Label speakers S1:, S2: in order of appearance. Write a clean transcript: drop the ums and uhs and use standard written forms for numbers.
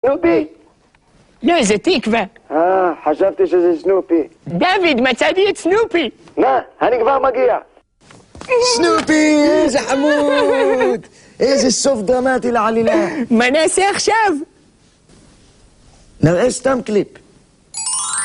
S1: סנופי?
S2: לא, זה תקווה.
S1: חשבתי שזה סנופי.
S2: דוד, מצאתי את סנופי.
S1: אני כבר מגיע. סנופי, איזה חמוד! איזה סוף דרמטי לעלילה.
S2: מה נעשה עכשיו?
S1: נראה סתם קליפ.